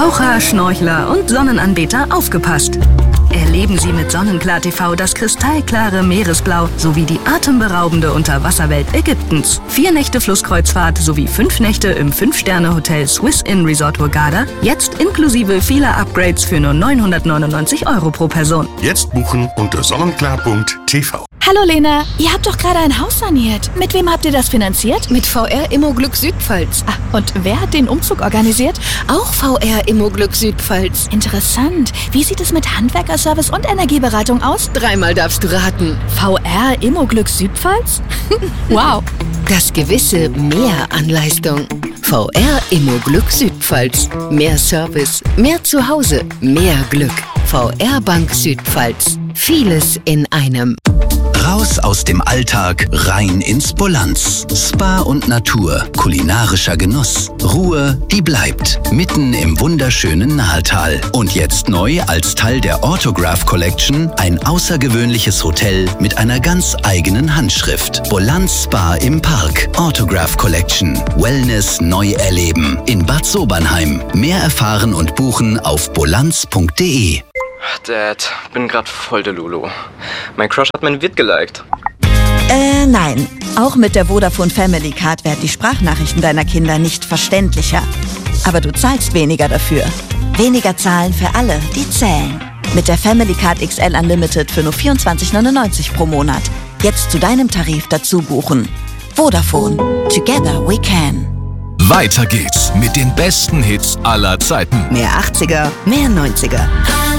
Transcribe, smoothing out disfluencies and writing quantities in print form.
Taucher, Schnorchler und Sonnenanbeter aufgepasst! Erleben Sie mit Sonnenklar TV das kristallklare Meeresblau sowie die atemberaubende Unterwasserwelt Ägyptens. 4 Nächte Flusskreuzfahrt sowie 5 Nächte im 5-Sterne-Hotel Swiss Inn Resort Hurghada. Jetzt inklusive vieler Upgrades für nur 999 € pro Person. Jetzt buchen unter sonnenklar.tv. Hallo Lena, ihr habt doch gerade ein Haus saniert. Mit wem habt ihr das finanziert? Mit VR Immoglück Südpfalz. Und wer hat den Umzug organisiert? Auch VR Immoglück Südpfalz. Interessant. Wie sieht es mit Handwerkerservice und Energieberatung aus? 3-mal darfst du raten. VR Immoglück Südpfalz? Wow. Das gewisse Mehr an Leistung. VR Immoglück Südpfalz. Mehr Service, mehr Zuhause, mehr Glück. VR Bank Südpfalz. Vieles in einem. Raus aus dem Alltag, rein ins Bolanz. Spa und Natur, kulinarischer Genuss, Ruhe, die bleibt. Mitten im wunderschönen Nahetal. Und jetzt neu als Teil der Autograph Collection ein außergewöhnliches Hotel mit einer ganz eigenen Handschrift. Bolanz Spa im Park. Autograph Collection. Wellness neu erleben. In Bad Sobernheim. Mehr erfahren und buchen auf bolanz.de. Dad, bin grad voll der Lulu. Mein Crush hat mein Vid geliked. Nein. Auch mit der Vodafone Family Card werden die Sprachnachrichten deiner Kinder nicht verständlicher. Aber du zahlst weniger dafür. Weniger zahlen für alle, die zählen. Mit der Family Card XL Unlimited für nur 24,99 € pro Monat. Jetzt zu deinem Tarif dazu buchen. Vodafone. Together we can. Weiter geht's mit den besten Hits aller Zeiten. Mehr 80er, mehr 90er.